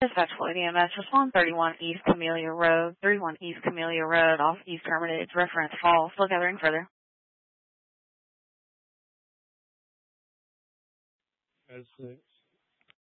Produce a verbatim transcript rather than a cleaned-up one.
Dispatch Floyd E M S, respond thirty-one East Camellia Road, thirty-one East Camellia Road, off East Hermitage, reference false. Still gathering further. S six.